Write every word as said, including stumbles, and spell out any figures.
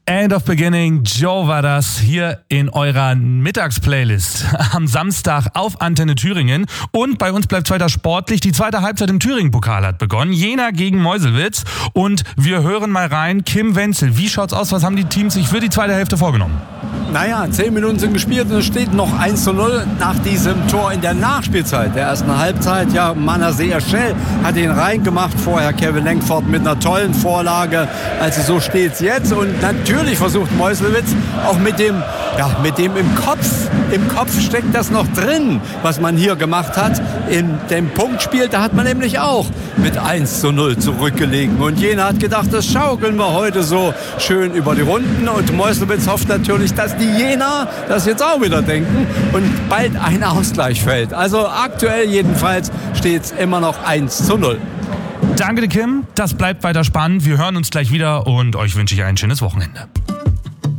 End of Beginning, Joe war das hier in eurer Mittagsplaylist am Samstag auf Antenne Thüringen. Und bei uns bleibt weiter sportlich. Die zweite Halbzeit im Thüringen-Pokal hat begonnen. Jena gegen Meuselwitz. Und wir hören mal rein. Kim Wenzel, wie schaut's aus? Was haben die Teams sich für die zweite Hälfte vorgenommen? Naja, zehn Minuten sind gespielt und es steht noch eins zu null nach diesem Tor in der Nachspielzeit der ersten Halbzeit. Ja, Manasseh Schell hat ihn reingemacht. Vorher Kevin Lenkford mit einer tollen Vorlage. Also so steht's jetzt. Und natürlich versucht Meuselwitz auch mit dem, ja, mit dem im Kopf. Im Kopf steckt das noch drin, was man hier gemacht hat. In dem Punktspiel, da hat man nämlich auch mit eins zu null zurückgelegen. Und Jena hat gedacht, das schaukeln wir heute so schön über die Runden. Und Meuselwitz hofft natürlich, dass die Jena das jetzt auch wieder denken und bald ein Ausgleich fällt. Also aktuell jedenfalls steht es immer noch eins zu null. Danke, Kim. Das bleibt weiter spannend. Wir hören uns gleich wieder und euch wünsche ich ein schönes Wochenende.